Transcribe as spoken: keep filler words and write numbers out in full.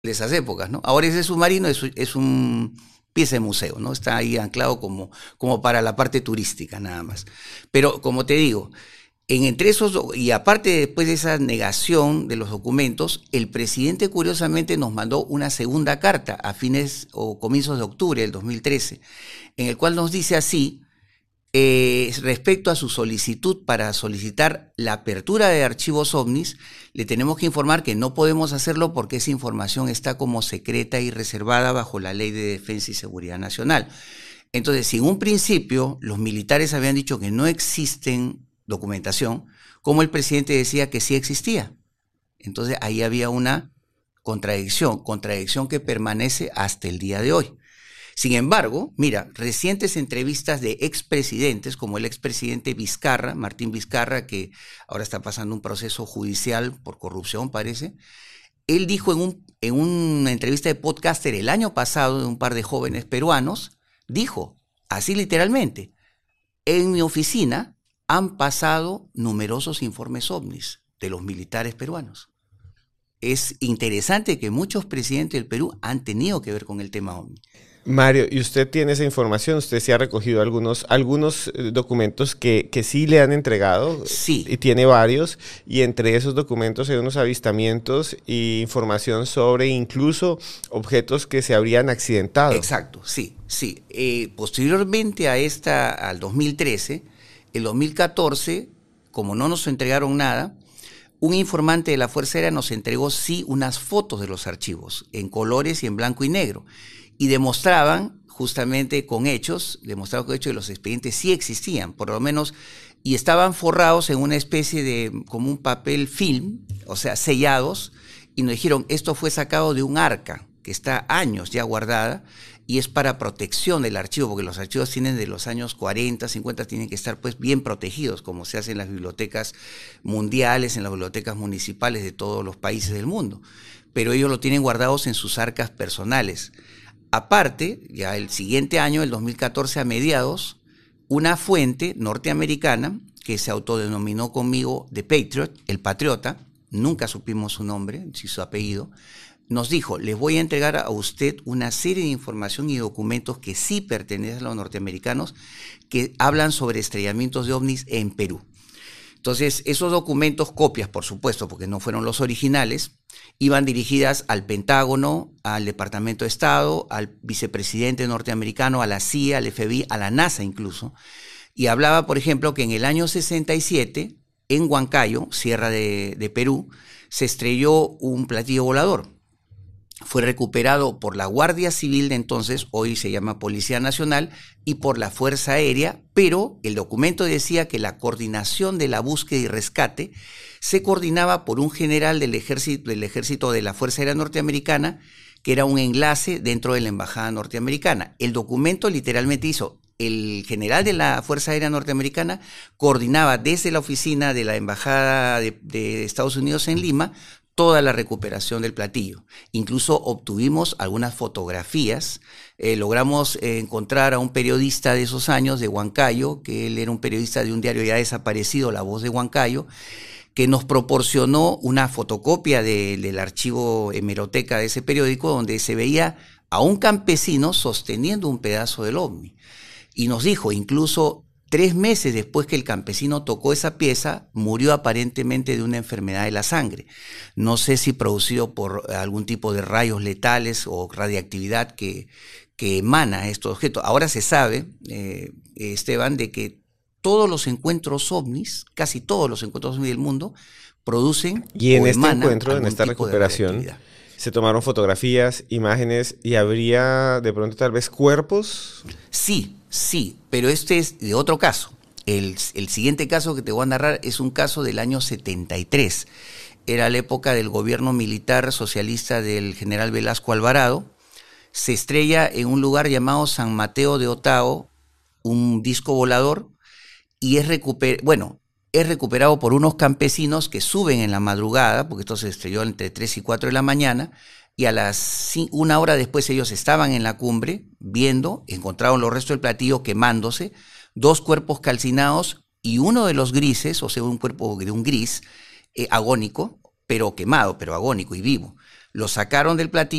de esas épocas, ¿no? Ahora ese submarino es, es un pieza de museo, ¿no? Está ahí anclado como, como para la parte turística nada más. Pero como te digo, en entre esos, y aparte después de esa negación de los documentos, el presidente curiosamente nos mandó una segunda carta a fines o comienzos de octubre del dos mil trece, en el cual nos dice así, eh, respecto a su solicitud para solicitar la apertura de archivos OVNIs, le tenemos que informar que no podemos hacerlo porque esa información está como secreta y reservada bajo la Ley de Defensa y Seguridad Nacional. Entonces, si en un principio los militares habían dicho que no existen documentación, como el presidente decía que sí existía. Entonces ahí había una contradicción, contradicción que permanece hasta el día de hoy. Sin embargo, mira, recientes entrevistas de expresidentes, como el expresidente Vizcarra, Martín Vizcarra, que ahora está pasando un proceso judicial por corrupción, parece, él dijo en, un, en una entrevista de podcaster el año pasado de un par de jóvenes peruanos, dijo, así literalmente, en mi oficina han pasado numerosos informes OVNIs de los militares peruanos. Es interesante que muchos presidentes del Perú han tenido que ver con el tema OVNI. Mario, ¿y usted tiene esa información? ¿Usted sí ha recogido algunos, algunos documentos que, que sí le han entregado? Sí. Y tiene varios, y entre esos documentos hay unos avistamientos e información sobre incluso objetos que se habrían accidentado. Exacto, sí, sí. Eh, posteriormente a esta, al dos mil trece, el dos mil catorce, como no nos entregaron nada, un informante de la Fuerza Aérea nos entregó sí unas fotos de los archivos, en colores y en blanco y negro, y demostraban justamente con hechos, demostraban con hechos que los expedientes sí existían, por lo menos, y estaban forrados en una especie de, como un papel film, o sea, sellados, y nos dijeron, esto fue sacado de un arca, que está años ya guardada, y es para protección del archivo, porque los archivos tienen de los años cuarenta, cincuenta, tienen que estar pues bien protegidos, como se hace en las bibliotecas mundiales, en las bibliotecas municipales de todos los países del mundo. Pero ellos lo tienen guardados en sus arcas personales. Aparte, ya el siguiente año, el dos mil catorce a mediados, una fuente norteamericana que se autodenominó conmigo The Patriot, el patriota, nunca supimos su nombre, si su apellido, nos dijo, les voy a entregar a usted una serie de información y documentos que sí pertenecen a los norteamericanos que hablan sobre estrellamientos de ovnis en Perú. Entonces, esos documentos, copias por supuesto, porque no fueron los originales, iban dirigidas al Pentágono, al Departamento de Estado, al vicepresidente norteamericano, a la C I A, al F B I, a la NASA incluso, y hablaba, por ejemplo, que en el año sesenta y siete, en Huancayo, Sierra de, de Perú, se estrelló un platillo volador. Fue recuperado por la Guardia Civil de entonces, hoy se llama Policía Nacional, y por la Fuerza Aérea, pero el documento decía que la coordinación de la búsqueda y rescate se coordinaba por un general del ejército, del ejército de la Fuerza Aérea Norteamericana, que era un enlace dentro de la Embajada Norteamericana. El documento literalmente hizo, el general de la Fuerza Aérea Norteamericana coordinaba desde la oficina de la Embajada de, de Estados Unidos en Lima toda la recuperación del platillo. Incluso obtuvimos algunas fotografías, eh, logramos eh, encontrar a un periodista de esos años de Huancayo, que él era un periodista de un diario ya desaparecido, La Voz de Huancayo, que nos proporcionó una fotocopia de, del archivo hemeroteca de ese periódico donde se veía a un campesino sosteniendo un pedazo del ovni. Y nos dijo, incluso tres meses después que el campesino tocó esa pieza, murió aparentemente de una enfermedad de la sangre. No sé si producido por algún tipo de rayos letales o radiactividad que, que emana estos objetos. Ahora se sabe, eh, Esteban, de que todos los encuentros ovnis, casi todos los encuentros ovnis del mundo, producen y en o este emanan encuentro, en esta recuperación, se tomaron fotografías, imágenes, y habría de pronto tal vez cuerpos. Sí, sí, pero este es de otro caso. El, el siguiente caso que te voy a narrar es un caso del año setenta y tres. Era la época del gobierno militar socialista del general Velasco Alvarado. Se estrella en un lugar llamado San Mateo de Otao un disco volador y es recuper bueno, es recuperado por unos campesinos que suben en la madrugada, porque esto se estrelló entre tres y cuatro de la mañana, y a las una hora después ellos estaban en la cumbre viendo, encontraron los restos del platillo quemándose, dos cuerpos calcinados y uno de los grises, o sea, un cuerpo de un gris eh, agónico, pero quemado, pero agónico y vivo. lo sacaron del platillo